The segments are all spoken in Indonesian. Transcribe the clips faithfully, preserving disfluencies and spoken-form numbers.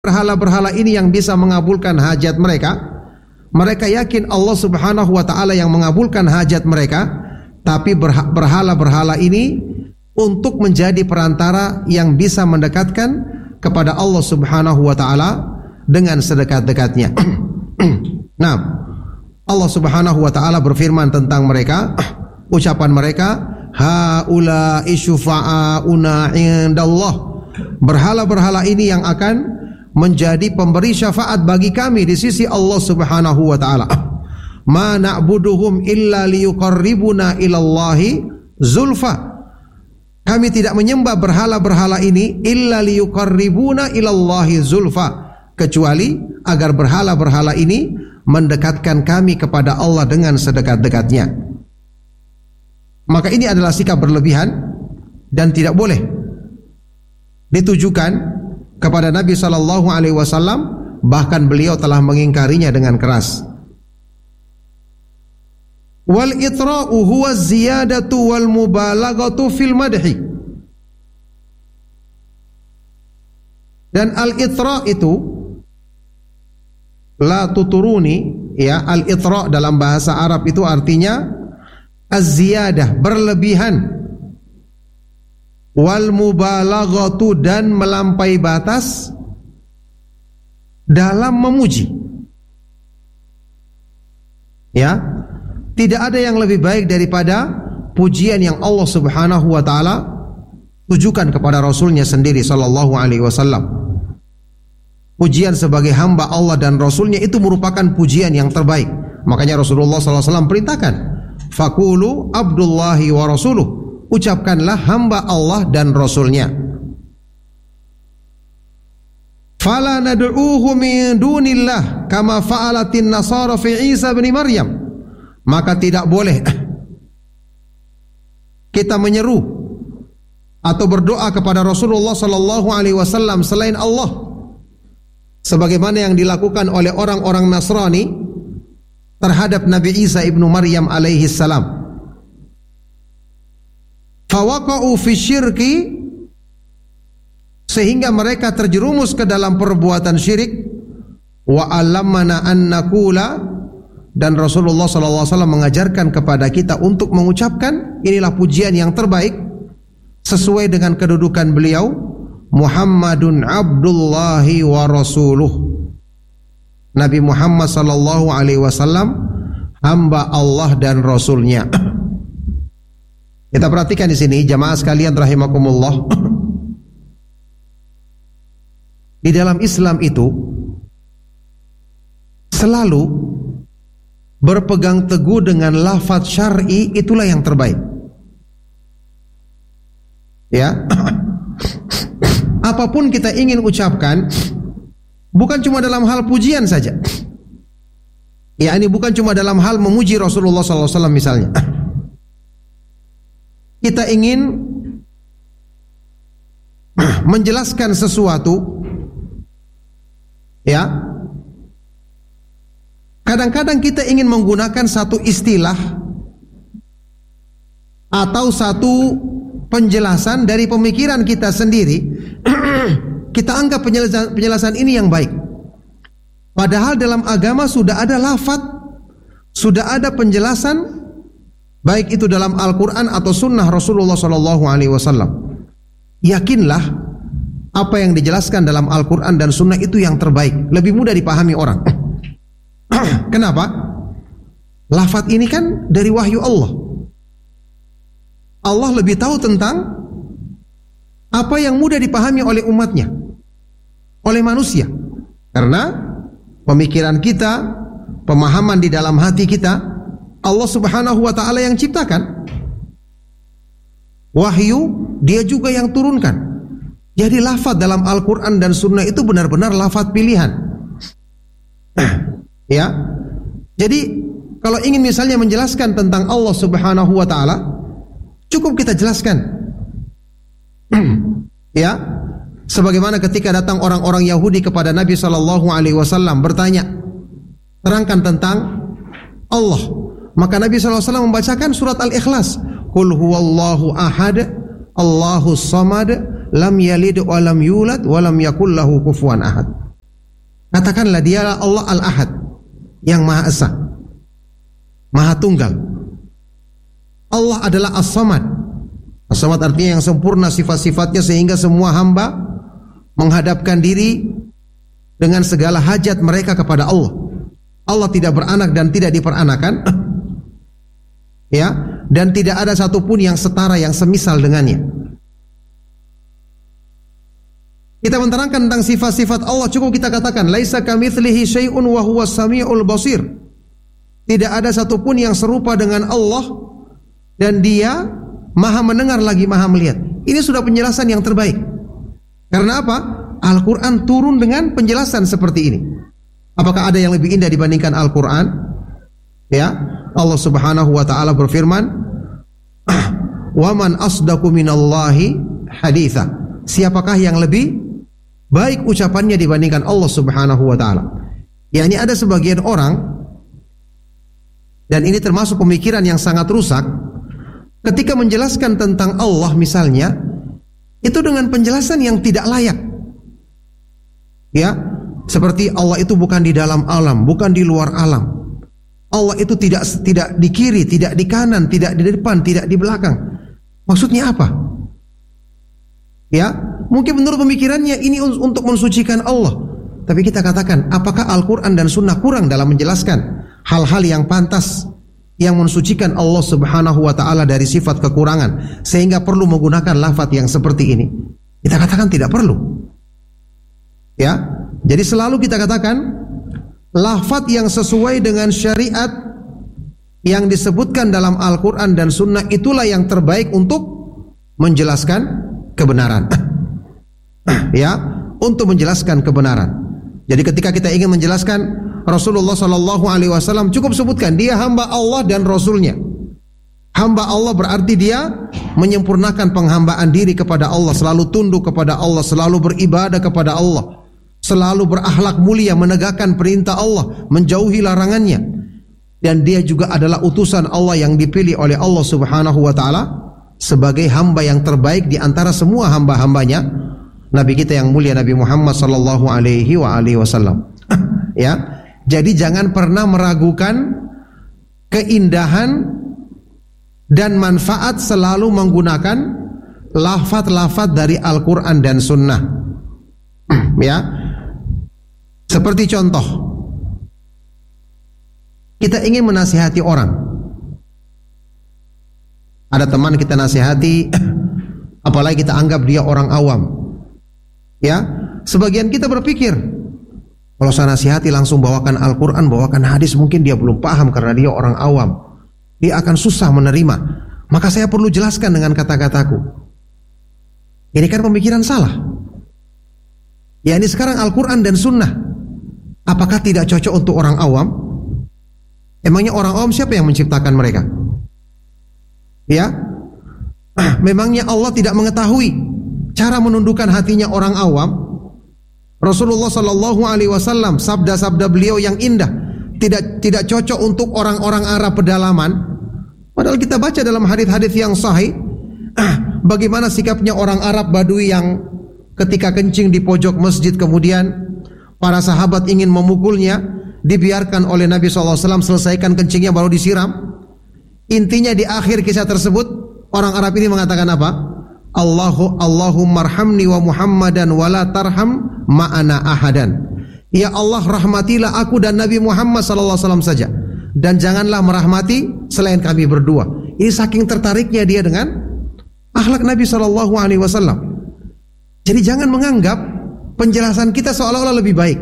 berhala-berhala ini yang bisa mengabulkan hajat mereka. Mereka yakin Allah Subhanahu wa ta'ala yang mengabulkan hajat mereka, tapi berhala-berhala ini untuk menjadi perantara yang bisa mendekatkan kepada Allah Subhanahu wa ta'ala dengan sedekat-dekatnya. Nah, Allah Subhanahu wa ta'ala berfirman tentang mereka, ucapan mereka, haula'i syufa'auna indallah. Berhala-berhala ini yang akan menjadi pemberi syafaat bagi kami di sisi Allah Subhanahu wa ta'ala. Ma na'buduhum illa liyuqarribuna ilallahi zulfa. Kami tidak menyembah berhala-berhala ini illa liyuqarribuna ilallahi zulfa, kecuali agar berhala-berhala ini mendekatkan kami kepada Allah dengan sedekat-dekatnya. Maka ini adalah sikap berlebihan dan tidak boleh ditujukan kepada Nabi sallallahu alaihi wasallam, bahkan beliau telah mengingkarinya dengan keras. Wal itra'u huwa ziyadatu wal mubalaghatu fil madhi. Dan al-itra itu, la tuturuni, ya, al-itra dalam bahasa Arab itu artinya az-ziyadah, berlebihan, wal mubalaghatu, dan melampaui batas dalam memuji. Ya, tidak ada yang lebih baik daripada pujian yang Allah Subhanahu wa ta'ala tujukan kepada Rasulnya sendiri sallallahu alaihi wasallam. Pujian sebagai hamba Allah dan Rasulnya itu merupakan pujian yang terbaik. Makanya Rasulullah sallallahu alaihi wasallam perintahkan, faqulu abdullahi wa rasuluh, ucapkanlah hamba Allah dan Rasulnya. Fala nad'uuhu min dunillah kama fa'alatin nasara fi Isa bin Maryam. Maka tidak boleh kita menyeru atau berdoa kepada Rasulullah sallallahu alaihi wasallam selain Allah, sebagaimana yang dilakukan oleh orang-orang Nasrani terhadap Nabi Isa ibnu Maryam alaihi salam. Fawaqa'u fi syirki, sehingga mereka terjerumus ke dalam perbuatan syirik. Wa alamana an naqula, dan Rasulullah sallallahu alaihi wasallam mengajarkan kepada kita untuk mengucapkan, inilah pujian yang terbaik sesuai dengan kedudukan beliau, Muhammadun abdullahi wa rasuluh. Nabi Muhammad sallallahu alaihi wasallam hamba Allah dan Rasulnya. Kita perhatikan di sini, jamaah sekalian rahimakumullah. Di dalam Islam itu selalu berpegang teguh dengan lafaz syar'i, itulah yang terbaik. Ya. Apapun kita ingin ucapkan, bukan cuma dalam hal pujian saja. Ya, ini bukan cuma dalam hal memuji Rasulullah sallallahu alaihi wasallam misalnya. Kita ingin menjelaskan sesuatu, ya. Kadang-kadang kita ingin menggunakan satu istilah atau satu penjelasan dari pemikiran kita sendiri. Kita anggap penjelasan, penjelasan ini yang baik. Padahal dalam agama sudah ada lafaz, sudah ada penjelasan, baik itu dalam Al-Quran atau sunnah Rasulullah sallallahu alaihi wasallam. Yakinlah apa yang dijelaskan dalam Al-Quran dan sunnah itu yang terbaik, lebih mudah dipahami orang. Kenapa? Lafaz ini kan dari wahyu Allah. Allah lebih tahu tentang apa yang mudah dipahami oleh umatnya, oleh manusia. Karena pemikiran kita, pemahaman di dalam hati kita, Allah Subhanahu wa ta'ala yang ciptakan. Wahyu dia juga yang turunkan. Jadi lafaz dalam Al-Quran dan sunnah itu benar-benar lafaz pilihan. Ya. Jadi kalau ingin misalnya menjelaskan tentang Allah Subhanahu wa ta'ala, cukup kita jelaskan. Ya. Sebagaimana ketika datang orang-orang Yahudi kepada Nabi sallallahu alaihi wasallam bertanya, terangkan tentang Allah. Maka Nabi sallallahu alaihi wasallam membacakan surat Al-Ikhlas. Qul huwallahu ahad, Allahus samad, lam yalid wa lam yulad wa lam yakul lahu kufuwan ahad. Katakanlah dialah Allah Al-Ahad, yang Maha Esa, Maha Tunggal. Allah adalah As-Samad. As-Samad artinya yang sempurna sifat-sifatnya sehingga semua hamba menghadapkan diri dengan segala hajat mereka kepada Allah. Allah tidak beranak dan tidak diperanakan, ya, dan tidak ada satupun yang setara, yang semisal dengannya. Kita menerangkan tentang sifat-sifat Allah, cukup kita katakan laisa kamitslihi syai'un wa huwas samiul basir. Tidak ada satupun yang serupa dengan Allah dan Dia Maha mendengar lagi Maha melihat. Ini sudah penjelasan yang terbaik. Karena apa? Al-Quran turun dengan penjelasan seperti ini. Apakah ada yang lebih indah dibandingkan Al-Quran? Ya, Allah Subhanahu wa taala berfirman, "Wa man asdaqu minallahi haditha." Siapakah yang lebih baik ucapannya dibandingkan Allah Subhanahu wa taala? Ya, ini ada sebagian orang, dan ini termasuk pemikiran yang sangat rusak, ketika menjelaskan tentang Allah misalnya, itu dengan penjelasan yang tidak layak. Ya, seperti Allah itu bukan di dalam alam, bukan di luar alam. Allah itu tidak tidak di kiri, tidak di kanan, tidak di depan, tidak di belakang. Maksudnya apa? Ya, mungkin menurut pemikirannya ini untuk mensucikan Allah. Tapi kita katakan, apakah Al-Quran dan Sunnah kurang dalam menjelaskan hal-hal yang pantas, yang mensucikan Allah Subhanahu wa ta'ala dari sifat kekurangan, sehingga perlu menggunakan lafaz yang seperti ini? Kita katakan tidak perlu. Ya, jadi selalu kita katakan lafaz yang sesuai dengan syariat yang disebutkan dalam Al-Quran dan Sunnah itulah yang terbaik untuk menjelaskan kebenaran. Ya, untuk menjelaskan kebenaran. Jadi ketika kita ingin menjelaskan Rasulullah Sallallahu Alaihi Wasallam, cukup sebutkan dia hamba Allah dan Rasulnya. Hamba Allah berarti dia menyempurnakan penghambaan diri kepada Allah, selalu tunduk kepada Allah, selalu beribadah kepada Allah, selalu berakhlak mulia, menegakkan perintah Allah, menjauhi larangannya. Dan dia juga adalah utusan Allah yang dipilih oleh Allah Subhanahu wa taala sebagai hamba yang terbaik di antara semua hamba-hambanya, Nabi kita yang mulia Nabi Muhammad sallallahu alaihi wa alihi wasallam. Ya. Jadi jangan pernah meragukan keindahan dan manfaat selalu menggunakan lafaz-lafaz dari Al-Quran dan Sunnah. Ya, seperti contoh, kita ingin menasihati orang. Ada teman kita nasihati, apalagi kita anggap dia orang awam. Ya, sebagian kita berpikir, kalau saya nasihati langsung bawakan Al-Quran, bawakan hadis, mungkin dia belum paham karena dia orang awam. Dia akan susah menerima. Maka saya perlu jelaskan dengan kata-kataku. Ini kan pemikiran salah. Ya, ini sekarang Al-Quran dan Sunnah, apakah tidak cocok untuk orang awam? Emangnya orang awam siapa yang menciptakan mereka? Ya, memangnya Allah tidak mengetahui cara menundukkan hatinya orang awam? Rasulullah Sallallahu Alaihi Wasallam, sabda-sabda beliau yang indah tidak tidak cocok untuk orang-orang Arab pedalaman. Padahal kita baca dalam hadis-hadis yang sahih, bagaimana sikapnya orang Arab Badui yang ketika kencing di pojok masjid, kemudian para sahabat ingin memukulnya, dibiarkan oleh Nabi Sallallahu Alaihi Wasallam selesaikan kencingnya baru disiram. Intinya di akhir kisah tersebut, orang Arab ini mengatakan apa? Allahu Allahumma arhamni wa Muhammadan wala tarham ma'ana ahadan. Ya Allah, rahmatilah aku dan Nabi Muhammad sallallahu alaihi wasallam saja, dan janganlah merahmati selain kami berdua. Ini saking tertariknya dia dengan akhlak Nabi sallallahu alaihi wasallam. Jadi jangan menganggap penjelasan kita seolah-olah lebih baik.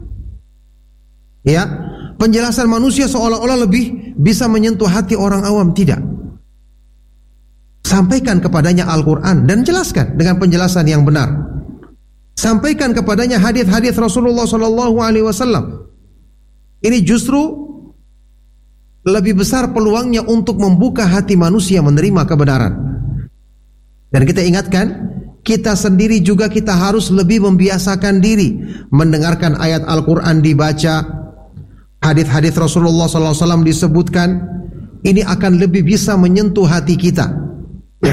Ya, penjelasan manusia seolah-olah lebih bisa menyentuh hati orang awam. Tidak. Sampaikan kepadanya Al-Quran dan jelaskan dengan penjelasan yang benar. Sampaikan kepadanya hadis-hadis Rasulullah Sallallahu Alaihi Wasallam. Ini justru lebih besar peluangnya untuk membuka hati manusia menerima kebenaran. Dan kita ingatkan, kita sendiri juga kita harus lebih membiasakan diri mendengarkan ayat Al-Quran dibaca, hadis-hadis Rasulullah Sallallahu Alaihi Wasallam disebutkan. Ini akan lebih bisa menyentuh hati kita.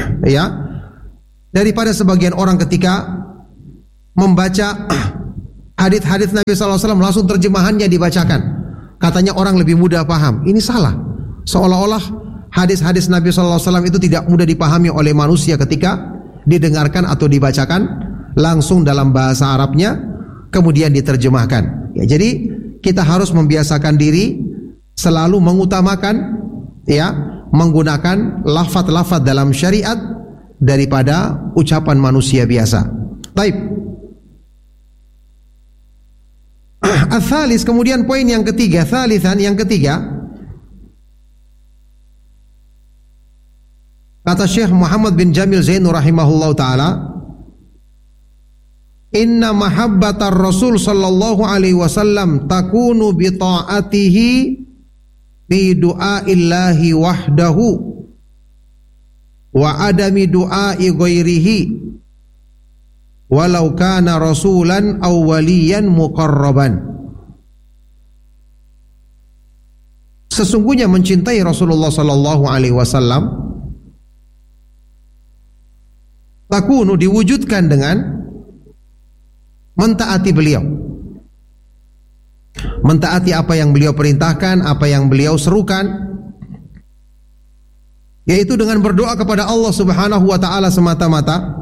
Ya, daripada sebagian orang ketika membaca hadits-hadits Nabi sallallahu alaihi wasallam langsung terjemahannya dibacakan. Katanya orang lebih mudah paham. Ini salah. Seolah-olah hadis-hadis Nabi sallallahu alaihi wasallam itu tidak mudah dipahami oleh manusia ketika didengarkan atau dibacakan langsung dalam bahasa Arabnya kemudian diterjemahkan. Ya, jadi kita harus membiasakan diri selalu mengutamakan ya menggunakan lafaz-lafaz dalam syariat daripada ucapan manusia biasa. Baik. Ats-tsalis, kemudian poin yang ketiga, tsalisan yang ketiga. Kata Syekh Muhammad bin Jamil Zainur rahimahullahu taala, "Inna mahabbatar Rasul sallallahu alaihi wasallam takunu bi ta'atihi bi du'aillahi wahdahu wa adami du'ai ghairihi walau kana rasulan aw waliyan muqarraban." Sesungguhnya mencintai Rasulullah sallallahu alaihi wasallam takunu diwujudkan dengan mentaati beliau. Mentaati apa yang beliau perintahkan, apa yang beliau serukan, yaitu dengan berdoa kepada Allah Subhanahu wa taala semata-mata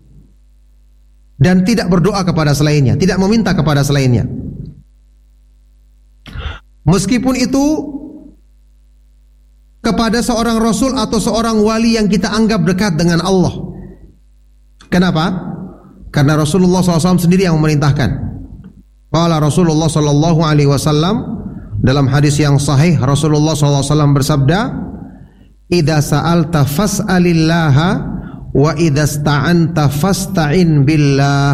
dan tidak berdoa kepada selainnya, tidak meminta kepada selainnya. Meskipun itu kepada seorang rasul atau seorang wali yang kita anggap dekat dengan Allah. Kenapa? Karena Rasulullah shallallahu alaihi wasallam sendiri yang memerintahkan. Qala Rasulullah sallallahu alaihi wasallam dalam hadis yang sahih, Rasulullah sallallahu alaihi wasallam bersabda, "Idza sa'alta fas'alillaha wa idza sta'anta fasta'in billah."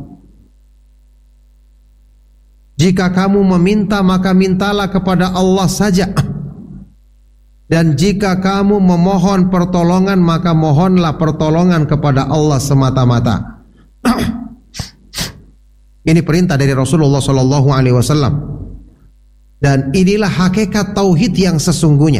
Jika kamu meminta maka mintalah kepada Allah saja. Dan jika kamu memohon pertolongan maka mohonlah pertolongan kepada Allah semata-mata. Ini perintah dari Rasulullah sallallahu alaihi wasallam. Dan inilah hakikat tauhid yang sesungguhnya.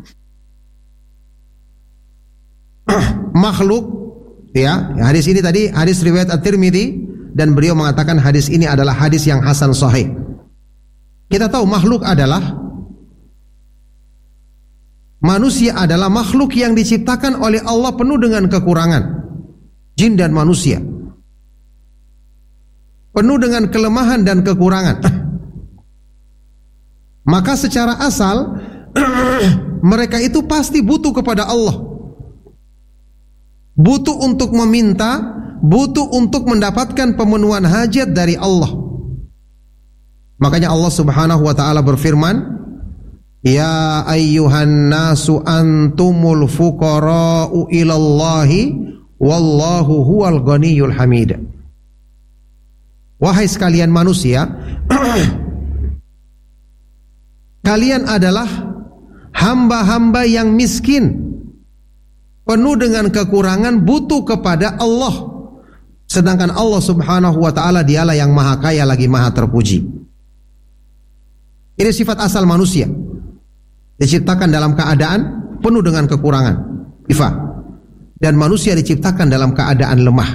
Makhluk, ya, hadis ini tadi hadis riwayat At-Tirmidzi dan beliau mengatakan hadis ini adalah hadis yang hasan sahih. Kita tahu makhluk adalah manusia adalah makhluk yang diciptakan oleh Allah penuh dengan kekurangan. Jin dan manusia penuh dengan kelemahan dan kekurangan. Maka secara asal mereka itu pasti butuh kepada Allah. Butuh untuk meminta, butuh untuk mendapatkan pemenuhan hajat dari Allah. Makanya Allah Subhanahu wa taala berfirman, "Ya ayyuhan nasu antumul fuqara'u ilallahi wallahu huwal ghaniyyul hamid." Wahai sekalian manusia, kalian adalah hamba-hamba yang miskin, penuh dengan kekurangan, butuh kepada Allah. Sedangkan Allah Subhanahu wa taala dialah yang maha kaya lagi maha terpuji. Ini sifat asal manusia. Diciptakan dalam keadaan penuh dengan kekurangan, Ifa. Dan manusia diciptakan dalam keadaan lemah.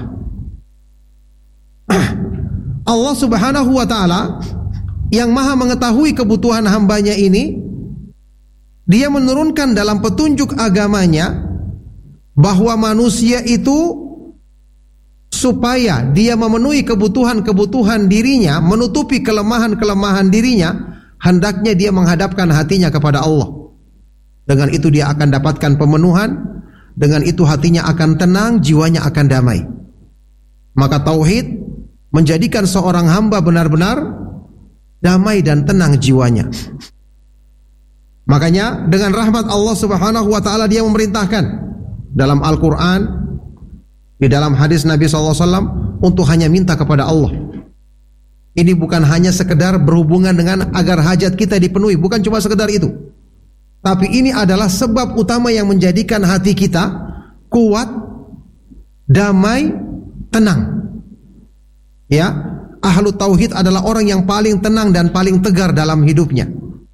Allah Subhanahu wa taala yang maha mengetahui kebutuhan hambanya ini, dia menurunkan dalam petunjuk agamanya bahwa manusia itu supaya dia memenuhi kebutuhan-kebutuhan dirinya, menutupi kelemahan-kelemahan dirinya, hendaknya dia menghadapkan hatinya kepada Allah. Dengan itu dia akan dapatkan pemenuhan, dengan itu hatinya akan tenang, jiwanya akan damai. Maka tauhid menjadikan seorang hamba benar-benar damai dan tenang jiwanya. Makanya dengan rahmat Allah Subhanahu wa taala dia memerintahkan dalam Al-Qur'an, di dalam hadis Nabi sallallahu alaihi wasallam untuk hanya minta kepada Allah. Ini bukan hanya sekedar berhubungan dengan agar hajat kita dipenuhi, bukan cuma sekedar itu. Tapi ini adalah sebab utama yang menjadikan hati kita kuat, damai, tenang. Ya, ahlu tauhid adalah orang yang paling tenang dan paling tegar dalam hidupnya.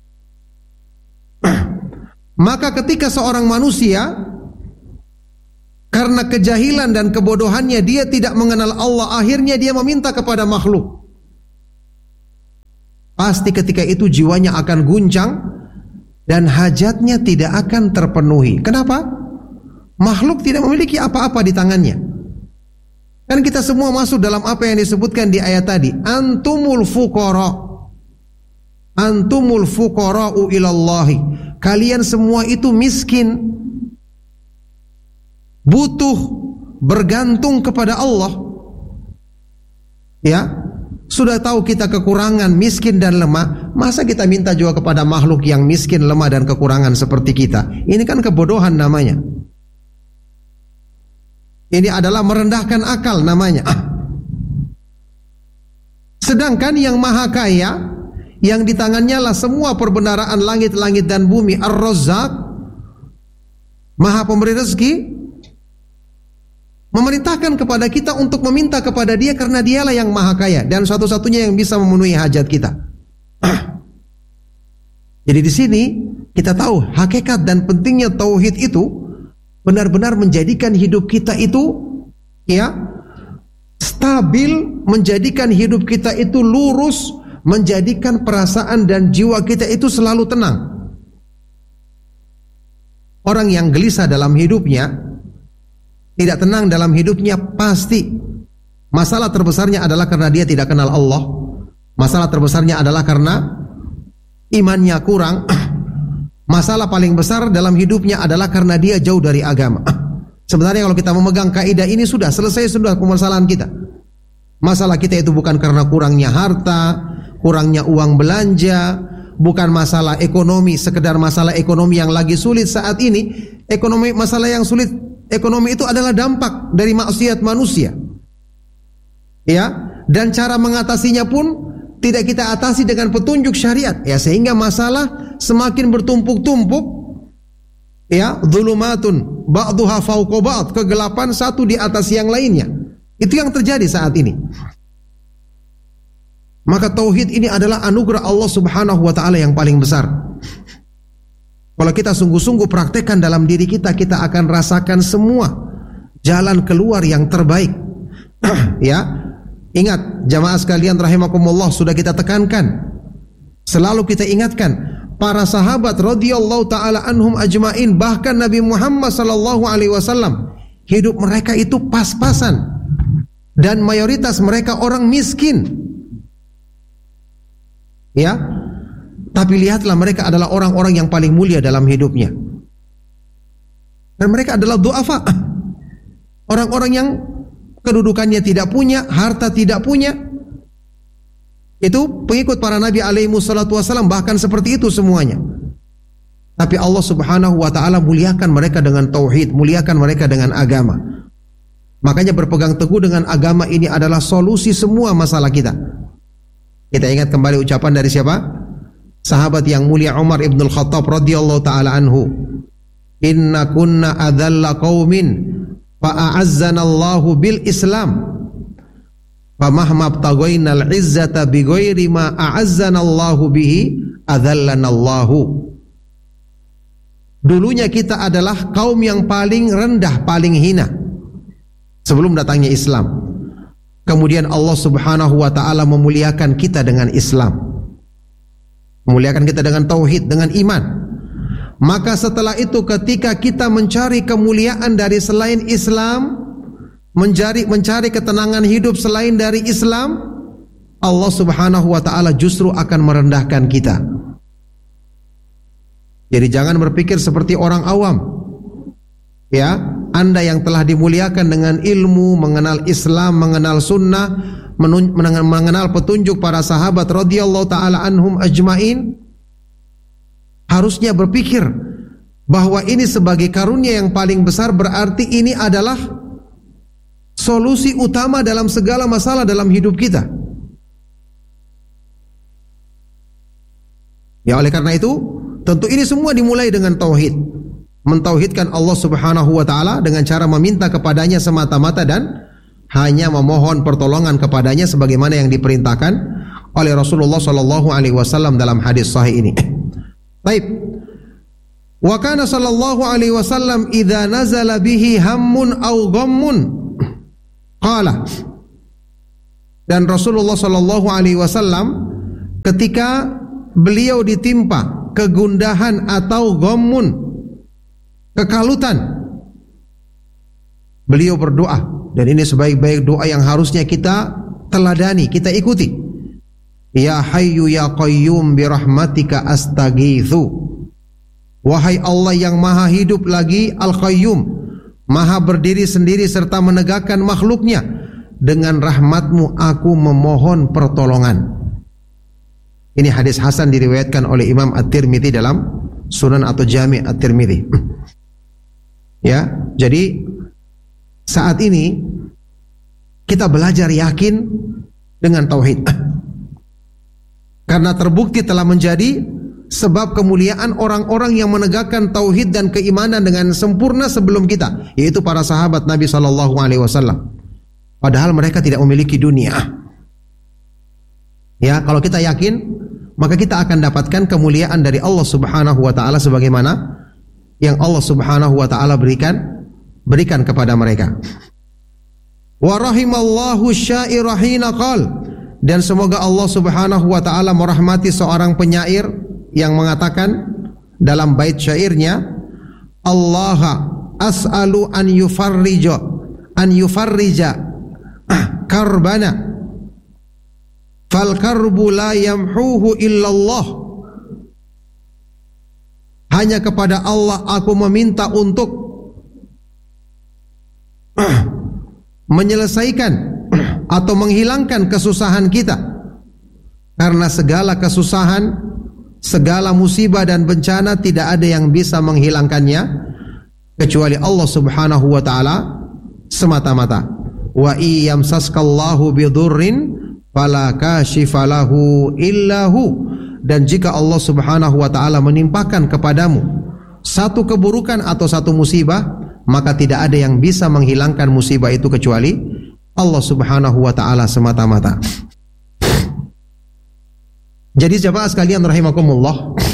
Maka ketika seorang manusia karena kejahilan dan kebodohannya dia tidak mengenal Allah, akhirnya dia meminta kepada makhluk. pasti ketika itu jiwanya akan guncang dan hajatnya tidak akan terpenuhi. Kenapa? Makhluk tidak memiliki apa-apa di tangannya. Kan kita semua masuk dalam apa yang disebutkan di ayat tadi. Antumul fuqara. Antumul fuqara'u ilallahi. Kalian semua itu miskin, butuh, bergantung kepada Allah. Ya, sudah tahu kita kekurangan, miskin dan lemah, masa kita minta juga kepada makhluk yang miskin, lemah dan kekurangan seperti kita? Ini kan kebodohan namanya. Ini adalah merendahkan akal namanya. Sedangkan yang maha kaya, yang di tangannya lah semua perbendaharaan langit-langit dan bumi, Ar-Razzaq, maha pemberi rezeki, memerintahkan kepada kita untuk meminta kepada dia karena dialah yang maha kaya dan satu-satunya yang bisa memenuhi hajat kita. Jadi di sini kita tahu hakikat dan pentingnya tauhid itu benar-benar menjadikan hidup kita itu ya stabil, menjadikan hidup kita itu lurus, menjadikan perasaan dan jiwa kita itu selalu tenang. Orang yang gelisah dalam hidupnya, tidak tenang dalam hidupnya, pasti masalah terbesarnya adalah karena dia tidak kenal Allah. Masalah terbesarnya adalah karena imannya kurang. Masalah paling besar dalam hidupnya adalah karena dia jauh dari agama. Sebenarnya kalau kita memegang kaidah ini sudah selesai sudah permasalahan kita. Masalah kita itu bukan karena kurangnya harta, kurangnya uang belanja, bukan masalah ekonomi, sekedar masalah ekonomi yang lagi sulit saat ini. Ekonomi, masalah yang sulit ekonomi itu adalah dampak dari maksiat manusia. Ya, dan cara mengatasinya pun tidak kita atasi dengan petunjuk syariat. Ya, sehingga masalah semakin bertumpuk-tumpuk. Ya, dzulumatun ba'dhuha fawqa ba'd, kegelapan satu di atas yang lainnya. Itu yang terjadi saat ini. Maka tauhid ini adalah anugerah Allah Subhanahu wa taala yang paling besar. Kalau kita sungguh-sungguh praktekkan dalam diri kita, kita akan rasakan semua jalan keluar yang terbaik. Ya. Ingat, jamaah sekalian rahimakumullah, sudah kita tekankan, selalu kita ingatkan, para sahabat radhiyallahu taala anhum ajmain, bahkan Nabi Muhammad sallallahu alaihi wasallam, hidup mereka itu pas-pasan dan mayoritas mereka orang miskin. Ya. Tapi lihatlah, mereka adalah orang-orang yang paling mulia dalam hidupnya. Dan mereka adalah du'afa. Orang-orang yang kedudukannya tidak punya, harta tidak punya. Itu pengikut para nabi alaihi wassalatu wassalam, bahkan seperti itu semuanya. Tapi Allah Subhanahu wa taala muliakan mereka dengan tauhid, muliakan mereka dengan agama. Makanya berpegang teguh dengan agama ini adalah solusi semua masalah kita. Kita ingat kembali ucapan dari siapa? Sahabat yang mulia Umar ibn al-Khattab radhiyallahu taala anhu. Inna kunna adalla qaumin fa'azzana Allahu bil Islam. Famahma btaghaina al-izzata bighairi ma a'azzana Allahu bihi adzallana Allahu. Dulunya kita adalah kaum yang paling rendah, paling hina sebelum datangnya Islam. Kemudian Allah Subhanahu wa taala memuliakan kita dengan Islam. Memuliakan kita dengan tauhid, dengan iman. Maka setelah itu ketika kita mencari kemuliaan dari selain Islam, mencari mencari ketenangan hidup selain dari Islam, Allah Subhanahu wa taala justru akan merendahkan kita. Jadi jangan berpikir seperti orang awam. Ya, Anda yang telah dimuliakan dengan ilmu, mengenal Islam, mengenal sunnah, mengenal petunjuk para sahabat radhiyallahu taala anhum ajmain, harusnya berpikir bahwa ini sebagai karunia yang paling besar, berarti ini adalah solusi utama dalam segala masalah dalam hidup kita. Ya, oleh karena itu, tentu ini semua dimulai dengan tauhid. Mentauhidkan Allah Subhanahu wa taala dengan cara meminta kepadanya semata-mata dan hanya memohon pertolongan kepadanya sebagaimana yang diperintahkan oleh Rasulullah sallallahu alaihi wasallam dalam hadis sahih ini. Baik. Wa kana sallallahu alaihi wasallam idza nazala bihi hammun aw ghammun qala. Dan Rasulullah sallallahu alaihi wasallam ketika beliau ditimpa kegundahan atau ghammun, kekalutan, beliau berdoa, dan ini sebaik-baik doa yang harusnya kita teladani, kita ikuti. Ya Hayyu ya Qayyum birahmatika astaghitsu. Wahai Allah yang maha hidup lagi Al-Qayyum, maha berdiri sendiri serta menegakkan makhluknya, dengan rahmatmu aku memohon pertolongan. Ini hadis hasan diriwayatkan oleh Imam At-Tirmidzi dalam Sunan atau Jami' At-Tirmidzi. Ya, jadi saat ini kita belajar yakin dengan tauhid. Karena terbukti telah menjadi sebab kemuliaan orang-orang yang menegakkan tauhid dan keimanan dengan sempurna sebelum kita, yaitu para sahabat Nabi sallallahu alaihi wasallam. Padahal mereka tidak memiliki dunia. Ya, kalau kita yakin, maka kita akan dapatkan kemuliaan dari Allah Subhanahu wa taala sebagaimana yang Allah Subhanahu wa taala berikan berikan kepada mereka. Wa rahimallahu syaira hina qala, dan semoga Allah Subhanahu wa taala merahmati seorang penyair yang mengatakan dalam bait syairnya, Allah as'alu an yufarrija an yufarrija karbana fal karbu la yamhuhu illallah. Hanya kepada Allah aku meminta untuk menyelesaikan atau menghilangkan kesusahan kita, karena segala kesusahan, segala musibah dan bencana tidak ada yang bisa menghilangkannya kecuali Allah Subhanahu wa taala semata-mata. Wa iyamsaskallahu bidurrin fala kashifa lahu illahu, dan jika Allah Subhanahu wa taala menimpakan kepadamu satu keburukan atau satu musibah, maka tidak ada yang bisa menghilangkan musibah itu kecuali Allah Subhanahu wa taala semata-mata. Jadi jemaah sekalian rahimakumullah,